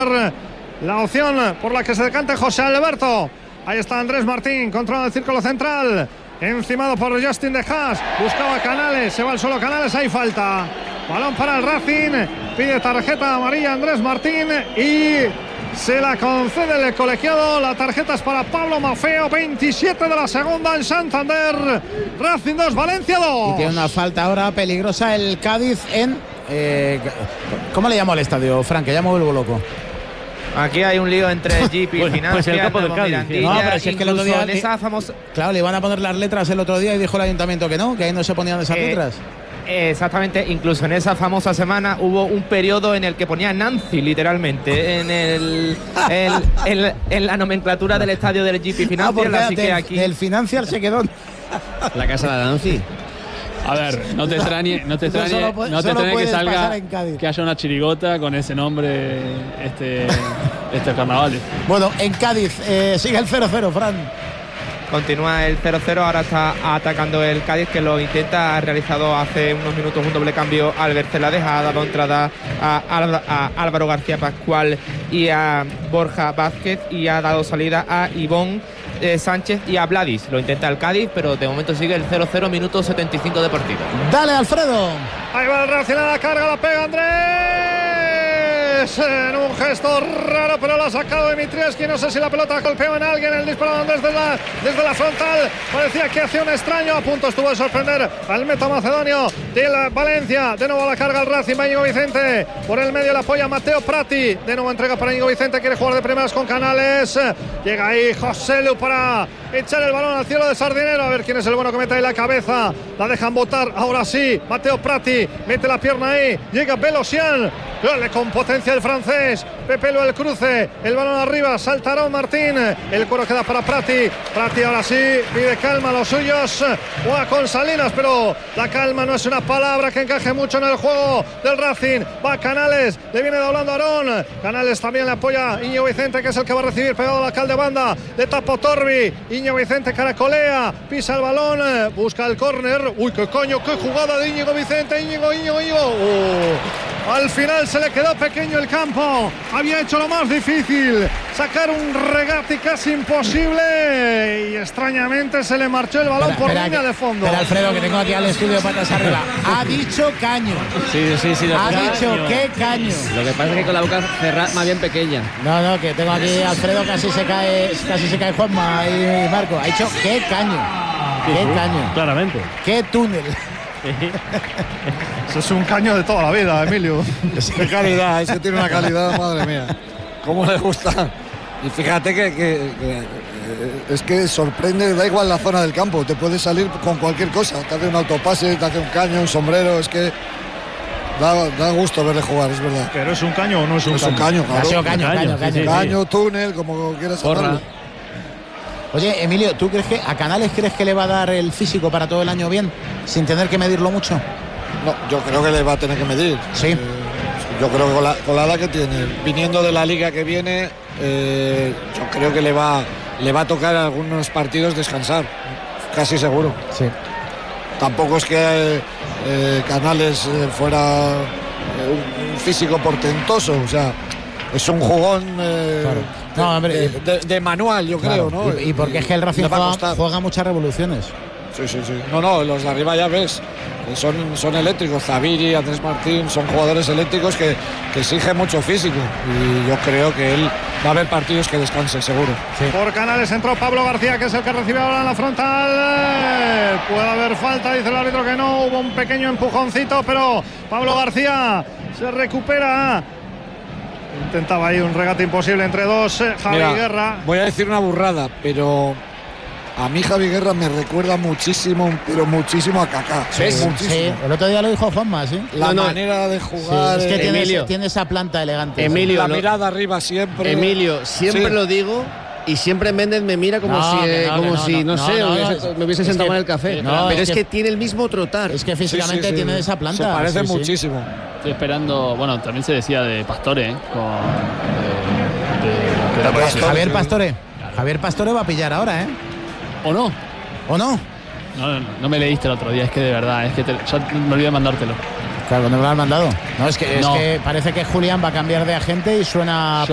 La opción por la que se decante José Alberto. Ahí está Andrés Martín, controla el círculo central. Encimado por Justin de Haas. Buscaba Canales, se va al suelo Canales, hay falta. Balón para el Racing. Pide tarjeta amarilla Andrés Martín y se la concede el colegiado. La tarjeta es para Pablo Maffeo. 27 de la segunda en Santander. Racing 2, Valencia 2. Y tiene una falta ahora peligrosa el Cádiz en... ¿cómo le llamo al estadio, Frank? Que ya me vuelvo loco. Aquí hay un lío entre Jeep y Financial. Pues el campo del Cádiz. No, pero si es que el otro día... esa famosa... Claro, le iban a poner las letras el otro día y dijo el ayuntamiento que no, que ahí no se ponían esas letras. Exactamente, incluso en esa famosa semana hubo un periodo en el que ponía Nancy, literalmente, en la nomenclatura del estadio del Jeep y Financial. Así que aquí... Del Financial se quedó... La casa de Nancy. A ver, no te extrañe que salga, que haya una chirigota con ese nombre este carnaval. Bueno, en Cádiz sigue el 0-0, Fran. Continúa el 0-0, ahora está atacando el Cádiz, que lo intenta. Ha realizado hace unos minutos un doble cambio. Albert Celades ha dado entrada a Álvaro García Pascual y a Borja Vázquez, y ha dado salida a Ivón Sánchez y a Vladis. Lo intenta el Cádiz, pero de momento sigue el 0-0, minuto 75 de partido. Dale, Alfredo. Ahí va el Racing a la carga, la pega Andrés en un gesto raro, pero lo ha sacado Dimitrievski. No sé si la pelota golpeó en alguien. El disparo de Andrés desde la frontal parecía que hacía un extraño. A punto estuvo de sorprender al meta macedonio del Valencia. De nuevo a la carga el Racing, va Íñigo Vicente por el medio, le apoya Mateo Prati. De nuevo entrega para Íñigo Vicente, quiere jugar de primeras con Canales. Llega ahí José Lu para echar el balón al cielo de Sardinero. A ver quién es el bueno que mete ahí la cabeza. La dejan botar, ahora sí. Mateo Prati mete la pierna ahí. Llega Belosian. Dale con potencia el francés. Pepelo el cruce. El balón arriba. Saltará Martín. El cuero queda para Prati. Prati ahora sí pide calma a los suyos. Juega con Salinas, pero la calma no es una palabra que encaje mucho en el juego del Racing. Va Canales. Le viene doblando Aarón. Canales también le apoya Íñigo Vicente, que es el que va a recibir pegado a la cal de banda. Le tapo Torbi. Íñigo Vicente caracolea. Pisa el balón. Busca el córner. Uy, qué coño, qué jugada de Íñigo Vicente. Íñigo. Al final se le quedó pequeño el campo. Había hecho lo más difícil, sacar un regate casi imposible, y extrañamente se le marchó el balón por línea de fondo. Pero Alfredo, que tengo aquí al estudio patas arriba, ha dicho caño. Sí. Ha dicho qué caño. Lo que pasa es que con la boca cerrada, más bien pequeña. No, que tengo aquí a Alfredo, casi se cae Juanma y Marco. Ha dicho qué caño. Qué caño. Claramente. Qué túnel. Eso es un caño de toda la vida, Emilio. Qué calidad, eso tiene una calidad, madre mía. Cómo le gusta. Y fíjate que es que sorprende, da igual la zona del campo, te puede salir con cualquier cosa. Te hace un autopase, te hace un caño, un sombrero, es que da gusto verle jugar, es verdad. ¿Pero es un caño o no es un caño? Es un caño, claro. Ha sido caño. Caño, túnel, como quieras llamarlo. Oye, Emilio, ¿tú crees que a Canales que le va a dar el físico para todo el año bien, sin tener que medirlo mucho? No, yo creo que le va a tener que medir. Sí. Yo creo que con la edad que tiene, viniendo de la liga que viene, yo creo que le va a tocar algunos partidos descansar, casi seguro. Sí. Tampoco es que Canales fuera un físico portentoso, o sea, es un jugón claro. No, hombre, de manual, yo creo, ¿no? Y porque es que el Racing juega muchas revoluciones. Sí. No, los de arriba ya ves, son eléctricos. Zaviri, Andrés Martín, son jugadores eléctricos que exigen mucho físico. Y yo creo que él va a haber partidos que descanse, seguro. Sí. Por Canales entró Pablo García, que es el que recibe ahora en la frontal. Puede haber falta, dice el árbitro que no. Hubo un pequeño empujoncito, pero Pablo García se recupera. Intentaba ahí un regate imposible entre dos. Javi Guerra. Voy a decir una burrada, pero a mí Javi Guerra me recuerda muchísimo, pero muchísimo a Kaká. Sí. El otro día lo dijo Juanma, ¿sí? La manera de jugar. Sí, es que tiene esa planta elegante. Emilio, la mirada arriba siempre. Emilio, siempre lo digo. Y siempre Méndez me mira como si me hubiese sentado mal el café. Pero es que tiene el mismo trotar. Es que físicamente tiene esa planta. Se parece muchísimo. Estoy esperando, bueno, también se decía de Pastore, Javier Pastore. Javier Pastore va a pillar ahora, ¿eh? ¿O no? No, No me leíste el otro día, es que de verdad, ya me olvidé de mandártelo. Claro, no me lo han mandado. No, es que parece que Julián va a cambiar de agente y suena